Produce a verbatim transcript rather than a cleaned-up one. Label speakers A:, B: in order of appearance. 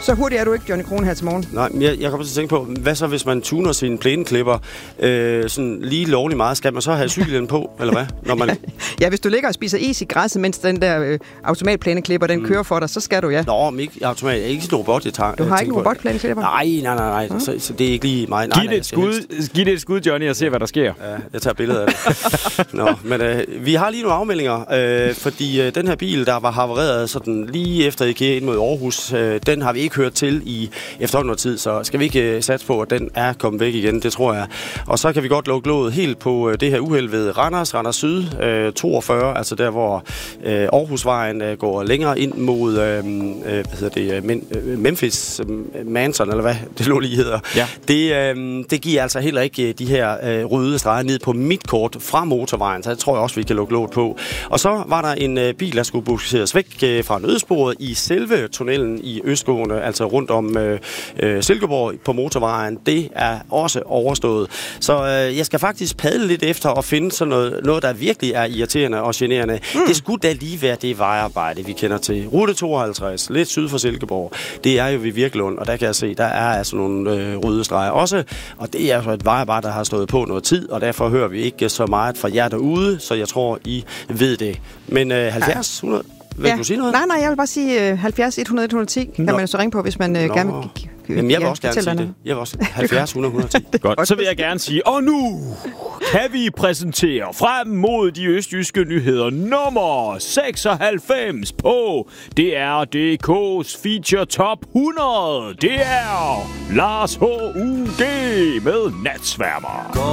A: Så hurtigt er du ikke, Johnny Crone, her til morgen.
B: Nej, men jeg, jeg kommer til at tænke på, hvad så hvis man tuner sine plæneklipper øh, sådan lige lovligt meget? Skal man så have cykelhjelm på, eller hvad? Når man...
A: Ja, hvis du ligger og spiser is i græsset, mens den der øh, automatplæneklipper, den mm. kører for dig, så skal du, ja.
B: Nå, men ikke automat. Ikke sådan en robot, jeg tager.
A: Du har ikke en robotplæneklipper?
B: Nej, nej, nej, nej. Mm. Så, så det er ikke lige mig. Nej,
C: giv, det et skud, giv det et skud, Johnny, og se, hvad der sker.
B: Ja, jeg tager billeder af det. Nå, men øh, vi har lige nogle afmeldinger, øh, fordi øh, den her bil, der var havareret sådan lige efter IKEA ind mod Aarhus, øh, den har vi ikke hørt til i efterhånden noget tid, så skal vi ikke øh, satse på, at den er kommet væk igen, det tror jeg. Og så kan vi godt lukke låget helt på øh, det her uheld ved Randers, Randers Syd, øh, toogfyrre, altså der, hvor øh, Aarhusvejen øh, går længere ind mod, øh, hvad hedder det, Men, øh, Memphis øh, Mansion, eller hvad det lå lige hedder.
C: Ja.
B: Det, øh, det giver altså heller ikke de her øh, røde streger ned på mit kort fra motorvejen, så det tror jeg også, vi kan lukke låget på. Og så var der en øh, bil, der skulle buskes væk øh, fra nødsporet i selve tunnelen i Østgående, altså rundt om øh, øh, Silkeborg på motorvejen. Det er også overstået. Så øh, jeg skal faktisk padle lidt efter og finde sådan noget, noget der virkelig er irriterende og generende. Mm. Det skulle da lige være det vejarbejde, vi kender til. Rute tooghalvtreds, lidt syd for Silkeborg. Det er jo ved Virkelund, og der kan jeg se, der er altså nogle øh, røde streger også. Og det er jo et vejarbejde, der har stået på noget tid, og derfor hører vi ikke så meget fra jer derude, så jeg tror, I ved det. Men øh, halvfjerds hundrede... Vil
A: ja.
B: du sige noget?
A: Nej, nej, jeg vil bare sige uh, halvfjerds hundrede et hundrede og ti. Kan man så ringe på, hvis man uh, gerne vil... G-
B: Jamen, jeg vil ja, også gerne sige det. Jeg vil også halvfjerds hundrede et hundrede og ti.
C: Godt, så vil jeg gerne sige, og nu kan vi præsentere frem mod de østjyske nyheder nummer seksoghalvfems på D R punktum D K's Feature Top hundrede. Det er Lars H U G med Natsværmer.